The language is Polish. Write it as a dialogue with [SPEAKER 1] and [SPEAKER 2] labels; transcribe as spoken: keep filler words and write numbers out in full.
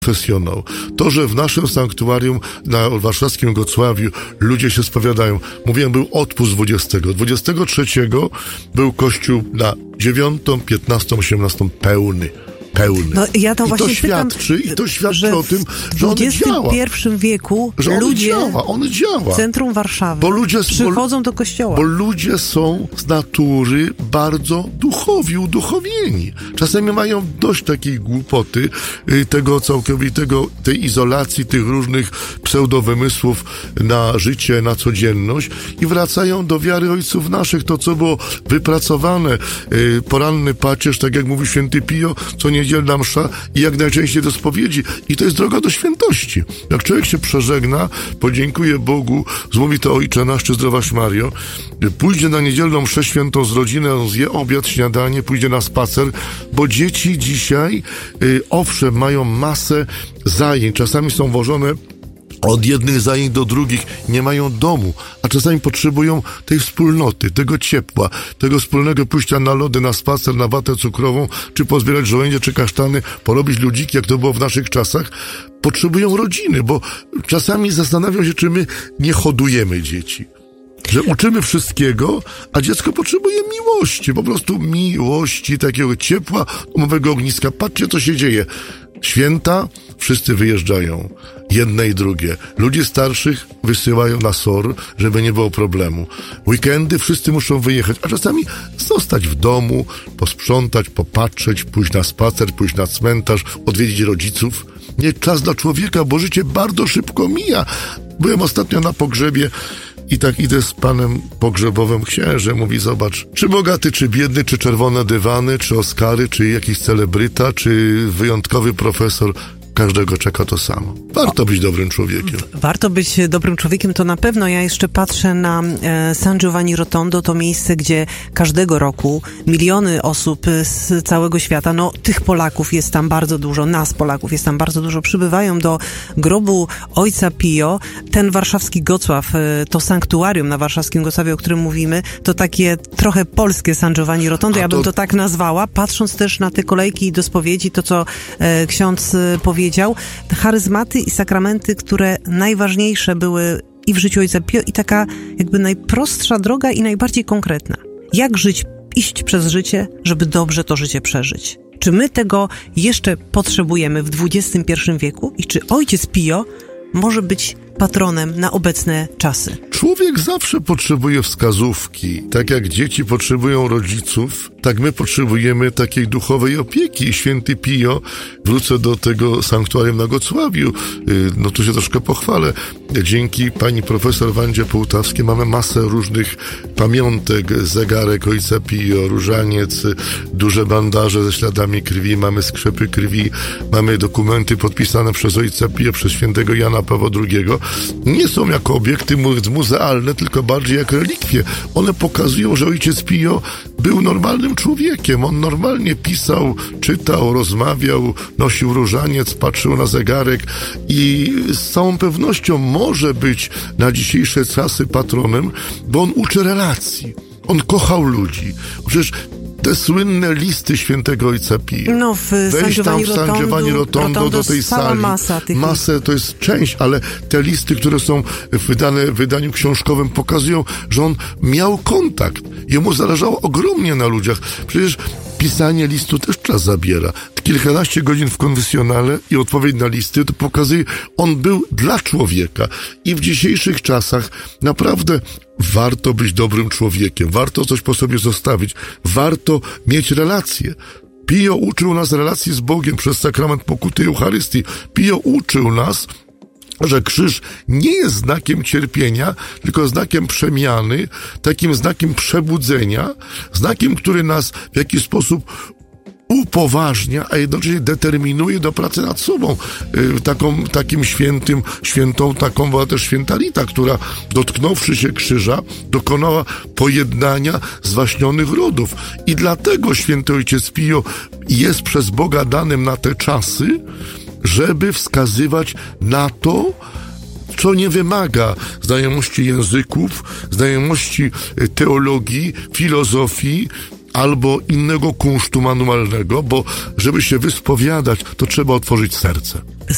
[SPEAKER 1] profesjonał. To, że w naszym sanktuarium na warszawskim Gocławiu ludzie się spowiadają. Mówiłem, był odpust dwudziestego. dwudziestego trzeciego był kościół na dziewiątą, piętnastą, osiemnastą pełny. Pełny.
[SPEAKER 2] No, ja to
[SPEAKER 1] I
[SPEAKER 2] właśnie
[SPEAKER 1] to świadczy,
[SPEAKER 2] pytam,
[SPEAKER 1] i to świadczy
[SPEAKER 2] że
[SPEAKER 1] o tym, że on działa.
[SPEAKER 2] W dwudziestym pierwszym wieku
[SPEAKER 1] że on
[SPEAKER 2] ludzie
[SPEAKER 1] działa, on działa.
[SPEAKER 2] w centrum Warszawy
[SPEAKER 1] bo ludzie,
[SPEAKER 2] przychodzą
[SPEAKER 1] bo,
[SPEAKER 2] do kościoła.
[SPEAKER 1] Bo ludzie są z natury bardzo duchowi, uduchowieni. Czasami mają dość takiej głupoty, tego całkowitego, tej izolacji, tych różnych pseudowymysłów na życie, na codzienność i wracają do wiary ojców naszych. To, co było wypracowane, poranny pacierz, tak jak mówi święty Pio, co niedzielna msza i jak najczęściej do spowiedzi. I to jest droga do świętości. Jak człowiek się przeżegna, podziękuje Bogu, zmówi to Ojcze nasz czy Zdrowaś Mario, pójdzie na niedzielną mszę świętą z rodziną, zje obiad, śniadanie, pójdzie na spacer, bo dzieci dzisiaj, y, owszem, mają masę zajęć, czasami są wożone od jednych zajęć do drugich, nie mają domu, a czasami potrzebują tej wspólnoty, tego ciepła, tego wspólnego pójścia na lody, na spacer, na watę cukrową, czy pozbierać żołędzie, czy kasztany, porobić ludziki, jak to było w naszych czasach. Potrzebują rodziny, bo czasami zastanawiam się, czy my nie hodujemy dzieci. Że uczymy wszystkiego, a dziecko potrzebuje miłości, po prostu miłości, takiego ciepła, domowego ogniska. Patrzcie, co się dzieje. Święta, wszyscy wyjeżdżają. Jedne i drugie. Ludzi starszych wysyłają na S O R, żeby nie było problemu. Weekendy wszyscy muszą wyjechać, a czasami zostać w domu, posprzątać, popatrzeć, pójść na spacer, pójść na cmentarz, odwiedzić rodziców. Nie czas dla człowieka, bo życie bardzo szybko mija. Byłem ostatnio na pogrzebie i tak idę z panem pogrzebowym księżem, mówi, zobacz, czy bogaty, czy biedny, czy czerwone dywany, czy Oscary, czy jakiś celebryta, czy wyjątkowy profesor, każdego czeka to samo. Warto być dobrym człowiekiem.
[SPEAKER 2] Warto być dobrym człowiekiem, to na pewno. Ja jeszcze patrzę na e, San Giovanni Rotondo, to miejsce, gdzie każdego roku miliony osób z całego świata, no tych Polaków jest tam bardzo dużo, nas Polaków jest tam bardzo dużo, przybywają do grobu ojca Pio. Ten warszawski Gocław, e, to sanktuarium na warszawskim Gocławie, o którym mówimy, to takie trochę polskie San Giovanni Rotondo, ja to... bym to tak nazwała, patrząc też na te kolejki do spowiedzi, to co e, ksiądz e, powiedział, te charyzmaty i sakramenty, które najważniejsze były i w życiu ojca Pio, i taka jakby najprostsza droga i najbardziej konkretna. Jak żyć, iść przez życie, żeby dobrze to życie przeżyć? Czy my tego jeszcze potrzebujemy w dwudziestym pierwszym wieku i czy ojciec Pio może być patronem na obecne czasy?
[SPEAKER 1] Człowiek zawsze potrzebuje wskazówki. Tak jak dzieci potrzebują rodziców, tak my potrzebujemy takiej duchowej opieki. Święty Pio, wrócę do tego sanktuarium na Gocławiu, no tu się troszkę pochwalę. Dzięki pani profesor Wandzie Połtawskiej mamy masę różnych pamiątek, zegarek ojca Pio, różaniec, duże bandaże ze śladami krwi, mamy skrzepy krwi, mamy dokumenty podpisane przez ojca Pio, przez świętego Jana Pawła drugiego. Nie są jako obiekty muzealne, tylko bardziej jak relikwie. One pokazują, że ojciec Pio był normalnym człowiekiem. On normalnie pisał, czytał, rozmawiał, nosił różaniec, patrzył na zegarek i z całą pewnością może być na dzisiejsze czasy patronem, bo on uczy relacji. On kochał ludzi. Przecież te słynne listy świętego ojca Pio.
[SPEAKER 2] No, w
[SPEAKER 1] Wejść tam w San Giovanni Rotondo,
[SPEAKER 2] Rotondo
[SPEAKER 1] do tej sali.
[SPEAKER 2] Masa tych
[SPEAKER 1] Masę, to jest część, ale te listy, które są wydane w wydaniu książkowym, pokazują, że on miał kontakt. Jemu zależało ogromnie na ludziach. Przecież pisanie listu też czas zabiera. Kilkanaście godzin w konfesjonale i odpowiedź na listy, to pokazuje, on był dla człowieka. I w dzisiejszych czasach naprawdę warto być dobrym człowiekiem, warto coś po sobie zostawić, warto mieć relacje. Pio uczył nas relacji z Bogiem przez sakrament pokuty i Eucharystii. Pio uczył nas, że krzyż nie jest znakiem cierpienia, tylko znakiem przemiany, takim znakiem przebudzenia, znakiem, który nas w jakiś sposób upoważnia, a jednocześnie determinuje do pracy nad sobą. Yy, taką, takim świętym, świętą, taką była też święta Rita, która dotknąwszy się krzyża, dokonała pojednania zwaśnionych rodów. I dlatego święty ojciec Pio jest przez Boga danym na te czasy, żeby wskazywać na to, co nie wymaga znajomości języków, znajomości teologii, filozofii, albo innego kunsztu manualnego, bo żeby się wyspowiadać, to trzeba otworzyć serce.